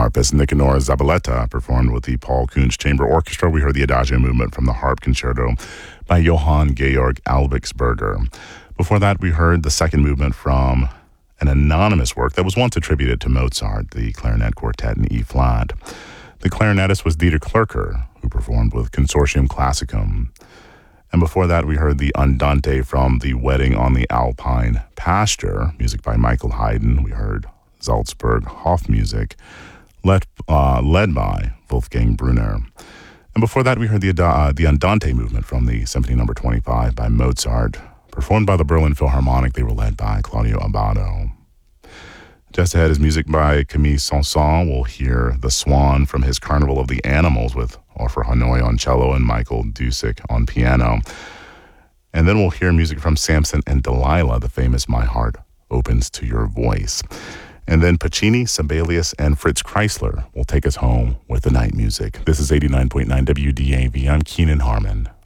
harpist Nicanor Zabaleta performed with the Paul Kunz Chamber Orchestra. We heard the Adagio movement from the Harp Concerto by Johann Georg Albixberger. Before that, we heard the second movement from an anonymous work that was once attributed to Mozart, the Clarinet Quartet in E-flat. The clarinetist was Dieter Klürker, who performed with Consortium Classicum. And before that, we heard the Andante from The Wedding on the Alpine Pasture, music by Michael Haydn. We heard Salzburg Hof music, led by Wolfgang Brunner. And before that, we heard the Andante movement from the Symphony No. 25 by Mozart, performed by the Berlin Philharmonic. They were led by Claudio Abbado. Just ahead is music by Camille Saint-Saëns. We'll hear The Swan from his Carnival of the Animals with Ofer Hanoi on cello and Michael Dusik on piano. And then we'll hear music from Samson and Delilah, the famous My Heart Opens to Your Voice. And then Puccini, Sibelius, and Fritz Kreisler will take us home with the night music. This is 89.9 WDAV. I'm Keenan Harmon.